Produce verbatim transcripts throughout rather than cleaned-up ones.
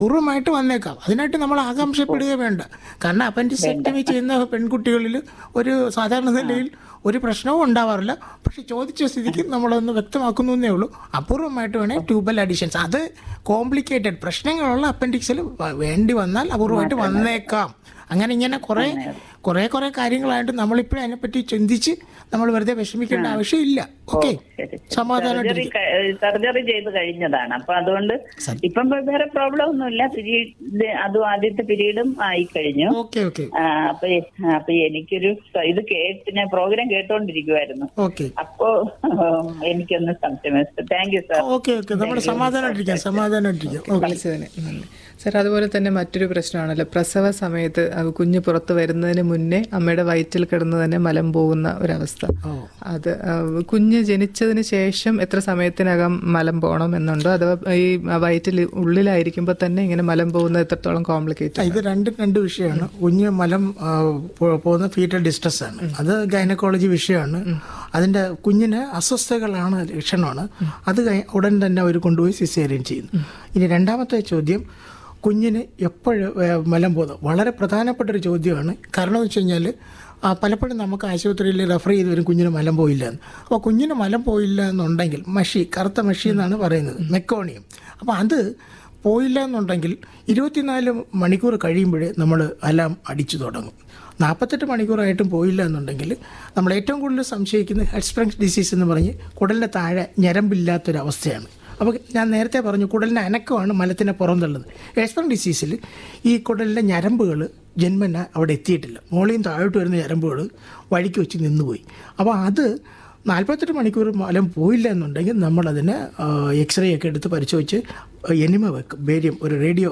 അപൂർവമായിട്ട് വന്നേക്കാം. അതിനായിട്ട് നമ്മൾ ആകാംക്ഷപ്പെടുക വേണ്ട. കാരണം അപ്പൻഡിസെക്ടമി ചെയ്യുന്ന പെൺകുട്ടികളിൽ ഒരു സാധാരണ നിലയിൽ ഒരു പ്രശ്നവും ഉണ്ടാവാറില്ല. പക്ഷെ ചോദിച്ച സ്ഥിതിക്ക് നമ്മളൊന്ന് വ്യക്തമാക്കുന്നു എന്നേ ഉള്ളൂ. അപൂർവമായിട്ട് വേണേൽ ട്യൂബൽ അഡീഷൻസ്, അത് കോംപ്ലിക്കേറ്റഡ് പ്രശ്നങ്ങളുള്ള അപ്പൻഡിക്സിൽ വേണ്ടി വന്നാൽ അപൂർവമായിട്ട് വന്നേക്കാം. അങ്ങനെ ഇങ്ങനെ കുറേ കുറേ കുറേ കാര്യങ്ങളായിട്ട് നമ്മളിപ്പോഴും അതിനെപ്പറ്റി ചിന്തിച്ച് നമ്മൾ വെറുതെ വിഷമിക്കേണ്ട ആവശ്യമില്ല. ഓക്കെ, സമാധാനമായിട്ട് സർജറി ചെയ്ത് കഴിഞ്ഞതാണ്. അപ്പൊ അതുകൊണ്ട് ഇപ്പം വേറെ പ്രോബ്ലം ഒന്നുമില്ല. പീരീഡ് അതും ആദ്യത്തെ പീരീഡും ആയി കഴിഞ്ഞു. ഓക്കെ ഓക്കെ അപ്പൊ അപ്പൊ എനിക്കൊരു ഇത് കേട്ടിന് പ്രോഗ്രാം കേട്ടോണ്ടിരിക്കുവായിരുന്നു. അപ്പോ എനിക്കൊന്ന് സംശയം. Thank you sir. Okay okay നമ്മൾ സമാധാനമായിട്ടിരിക്കാം സമാധാനമായിട്ടിരിക്കാം വിളിച്ചതിന് സാർ. അതുപോലെ തന്നെ മറ്റൊരു പ്രശ്നമാണല്ലോ, പ്രസവ സമയത്ത് കുഞ്ഞ് പുറത്ത് വരുന്നതിന് മുന്നേ അമ്മയുടെ വയറ്റിൽ കിടന്ന് തന്നെ മലം പോകുന്ന ഒരവസ്ഥ. അത് കുഞ്ഞ് ജനിച്ചതിന് ശേഷം എത്ര സമയത്തിനകം മലം പോകണം എന്നുണ്ടോ, അഥവാ ഈ വയറ്റിൽ ഉള്ളിലായിരിക്കുമ്പോൾ തന്നെ ഇങ്ങനെ മലം പോകുന്നത് എത്രത്തോളം കോംപ്ലിക്കേറ്റ്? ഇത് രണ്ട് രണ്ട് വിഷയമാണ്. കുഞ്ഞ് മലം പോകുന്ന ഫീറ്റൽ ഡിസ്ട്രസ് ആണ്, അത് ഗൈനക്കോളജി വിഷയമാണ്. അതിൻ്റെ കുഞ്ഞിന് അസ്വസ്ഥതകളാണ് ലക്ഷണമാണ്. അത് ഉടൻ തന്നെ അവർ കൊണ്ടുപോയി സിസേറിയൻ ചെയ്യുന്നു. ഇനി രണ്ടാമത്തെ ചോദ്യം, കുഞ്ഞിന് എപ്പോഴും മലം പോകുന്നത് വളരെ പ്രധാനപ്പെട്ടൊരു ചോദ്യമാണ്. കാരണം എന്ന് വെച്ച് കഴിഞ്ഞാൽ പലപ്പോഴും നമുക്ക് ആശുപത്രിയിൽ റെഫർ ചെയ്ത് വരും കുഞ്ഞിന് മലം പോയില്ല എന്ന്. അപ്പോൾ കുഞ്ഞിന് മലം പോയില്ല എന്നുണ്ടെങ്കിൽ മഷി, കറുത്ത മഷി എന്നാണ് പറയുന്നത്, മെക്കോണിയം. അപ്പോൾ അത് പോയില്ല എന്നുണ്ടെങ്കിൽ ഇരുപത്തിനാല് മണിക്കൂർ കഴിയുമ്പോഴേ നമ്മൾ അലാം അടിച്ചു തുടങ്ങും. നാൽപ്പത്തെട്ട് മണിക്കൂറായിട്ടും പോയില്ല എന്നുണ്ടെങ്കിൽ നമ്മൾ ഏറ്റവും കൂടുതൽ സംശയിക്കുന്നത് ഹെഡ് സ്പ്രിങ്സ് ഡിസീസ് എന്ന് പറഞ്ഞ് കുടലിൻ്റെ താഴെ ഞരമ്പില്ലാത്തൊരവസ്ഥയാണ്. അപ്പോൾ ഞാൻ നേരത്തെ പറഞ്ഞു കുടലിൻ്റെ അനക്കമാണ് മലത്തിനെ പുറന്തള്ളുന്നത്. ഹെഡ് സ്പ്രിങ്സ് ഡിസീസിൽ ഈ കുടലിൻ്റെ ഞരമ്പുകൾ ജന്മന അവിടെ എത്തിയിട്ടില്ല. മുകളിൽ താഴോട്ട് വരുന്ന ഞരമ്പുകൾ വഴിക്ക് വെച്ച് നിന്നുപോയി. അപ്പോൾ അത് നാൽപ്പത്തെട്ട് മണിക്കൂർ മലം പോയില്ല എന്നുണ്ടെങ്കിൽ നമ്മളതിനെ എക്സ്റേ ഒക്കെ എടുത്ത് പരിശോധിച്ച് എനിമ വെക്കും. ബേരിയം, ഒരു റേഡിയോ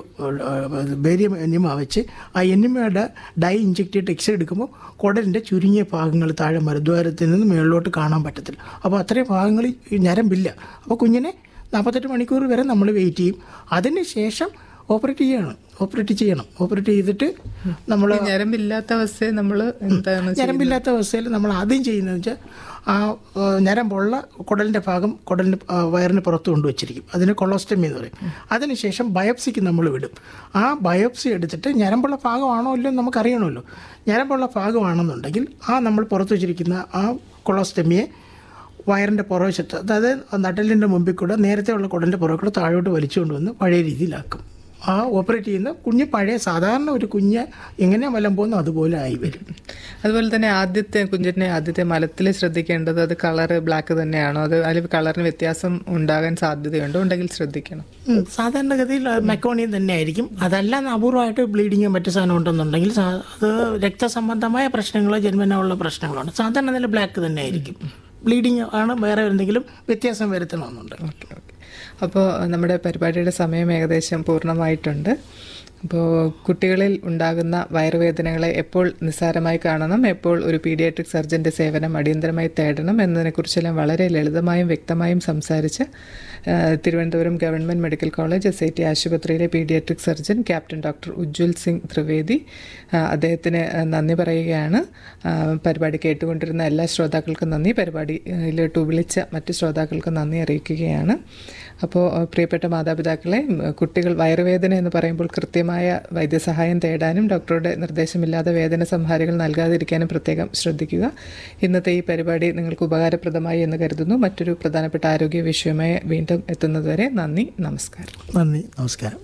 ബേരിയം എനിമ വെച്ച് ആ എനിമയുടെ ഡൈ ഇഞ്ചെക്ട് ചെയ്തിട്ട് എക്സ്റേ എടുക്കുമ്പോൾ കുടലിൻ്റെ ചുരുങ്ങിയ ഭാഗങ്ങൾ താഴെ മരുദ്വാരത്തിൽ നിന്ന് മുകളിലോട്ട് കാണാൻ പറ്റത്തില്ല. അപ്പോൾ അത്രയും ഭാഗങ്ങൾ ഞരമ്പില്ല. അപ്പോൾ കുഞ്ഞിനെ നാൽപ്പത്തെട്ട് മണിക്കൂർ വരെ നമ്മൾ വെയിറ്റ് ചെയ്യും. അതിന് ശേഷം ഓപ്പറേറ്റ് ചെയ്യണം ഓപ്പറേറ്റ് ചെയ്യണം ഓപ്പറേറ്റ് ചെയ്തിട്ട് നമ്മൾ ഞരമ്പില്ലാത്ത അവസ്ഥയിൽ നമ്മൾ എന്താണ് ഞരമ്പില്ലാത്ത അവസ്ഥയിൽ നമ്മൾ ആദ്യം ചെയ്യുന്നതെന്ന് വെച്ചാൽ ആ ഞരമ്പുള്ള കുടലിൻ്റെ ഭാഗം കുടലിന് വയറിന് പുറത്ത് കൊണ്ടുവച്ചിരിക്കും. അതിന് കൊളോസ്റ്റമി എന്ന് പറയും. അതിനുശേഷം ബയോപ്സിക്ക് നമ്മൾ വിടും. ആ ബയോപ്സി എടുത്തിട്ട് ഞരമ്പുള്ള ഭാഗമാണോ ഇല്ലയോ നമുക്കറിയണമല്ലോ. ഞരമ്പുള്ള ഭാഗമാണെന്നുണ്ടെങ്കിൽ ആ നമ്മൾ പുറത്ത് വെച്ചിരിക്കുന്ന ആ കൊളോസ്റ്റമിയെ വയറിൻ്റെ പുറവശത്ത്, അതായത് നട്ടലിൻ്റെ മുമ്പിൽ കൂടെ നേരത്തെ ഉള്ള കുടലിൻ്റെ പുറകെ കൂടെ താഴോട്ട് വലിച്ചുകൊണ്ട് വന്ന് പഴയ രീതിയിലാക്കും. ആ ഓപ്പറേറ്റ് ചെയ്യുന്ന കുഞ്ഞ് പഴയ സാധാരണ ഒരു കുഞ്ഞ് എങ്ങനെ മലം പോകുന്നു അതുപോലെ ആയി വരും. അതുപോലെ തന്നെ ആദ്യത്തെ കുഞ്ഞിൻ്റെ ആദ്യത്തെ മലത്തിൽ ശ്രദ്ധിക്കേണ്ടത് അത് കളറ് ബ്ലാക്ക് തന്നെയാണോ, അത് അതിൽ കളറിന് വ്യത്യാസം ഉണ്ടാകാൻ സാധ്യതയുണ്ടോ? ഉണ്ടെങ്കിൽ ശ്രദ്ധിക്കണം. സാധാരണഗതിയിൽ മെക്കോണിയം തന്നെ ആയിരിക്കും. അതല്ല അപൂർവമായിട്ട് ബ്ലീഡിങ്ങോ മറ്റു സാധനം ഉണ്ടെന്നുണ്ടെങ്കിൽ അത് രക്തസംബന്ധമായ പ്രശ്നങ്ങളോ ജന്മനുള്ള പ്രശ്നങ്ങളാണ്. സാധാരണ നില ബ്ലാക്ക് തന്നെ ആയിരിക്കും. ബ്ലീഡിങ് ആണ്, വേറെ എന്തെങ്കിലും വ്യത്യാസം വരുത്തണമെന്നുണ്ട്. ഓക്കെ ഓക്കെ അപ്പോൾ നമ്മുടെ പരിപാടിയുടെ സമയം ഏകദേശം പൂർണ്ണമായിട്ടുണ്ട്. അപ്പോൾ കുട്ടികളിൽ ഉണ്ടാകുന്ന വയറുവേദനകളെ എപ്പോൾ നിസ്സാരമായി കാണണം, എപ്പോൾ ഒരു പീഡിയാട്രിക് സർജൻ്റെ സേവനം അടിയന്തരമായി തേടണം എന്നതിനെക്കുറിച്ചെല്ലാം വളരെ ലളിതമായും വ്യക്തമായും സംസാരിച്ച് Thiruvananthapuram government medical college S I T ആശുപത്രിയിലെ paediatric surgeon captain doctor Ujjwal Singh Trivedi, അദ്ദേഹത്തിന് നന്ദി പറയുകയാണ്. പരിപാടി കേട്ടുകൊണ്ടിരുന്ന എല്ലാ ശ്രോതാക്കൾക്കും നന്ദി, പരിപാടിയിലോട്ട് വിളിച്ച മറ്റ് ശ്രോതാക്കൾക്കും നന്ദി അറിയിക്കുകയാണ്. അപ്പോൾ പ്രിയപ്പെട്ട മാതാപിതാക്കളെ, കുട്ടികൾ വയറുവേദന എന്ന് പറയുമ്പോൾ കൃത്യമായ വൈദ്യസഹായം തേടാനും ഡോക്ടറുടെ നിർദ്ദേശമില്ലാതെ വേദന സംഹാരികൾ നൽകാതിരിക്കാനും പ്രത്യേകം ശ്രദ്ധിക്കുക. ഇന്നത്തെ ഈ പരിപാടി നിങ്ങൾക്ക് ഉപകാരപ്രദമായി എന്ന് കരുതുന്നു. മറ്റൊരു പ്രധാനപ്പെട്ട ആരോഗ്യ വിഷയമായി വീണ്ടും എത്തുന്നതുവരെ നന്ദി, നമസ്കാരം. നന്ദി, നമസ്കാരം.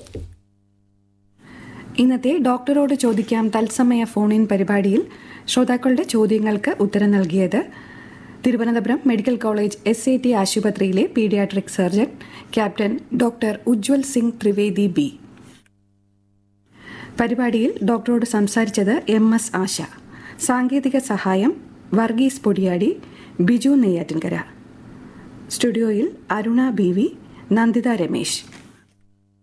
ഇന്നത്തെ ഡോക്ടറോട് ചോദിക്കാം തത്സമയ ഫോൺ ഇൻ പരിപാടിയിൽ ശ്രോതാക്കളുടെ ചോദ്യങ്ങൾക്ക് ഉത്തരം നൽകിയത് Thiruvananthapuram medical college S I T ആശുപത്രിയിലെ paediatric surgeon captain doctor Ujjwal Singh Trivedi B. പരിപാടിയിൽ ഡോക്ടറോട് സംസാരിച്ചത് എം എസ് ആശ. സാങ്കേതിക സഹായം വർഗീസ് പൊടിയാടി, ബിജു നെയ്യാറ്റിൻകര. സ്റ്റുഡിയോയിൽ അരുണ ബി വി, നന്ദിത രമേശ്.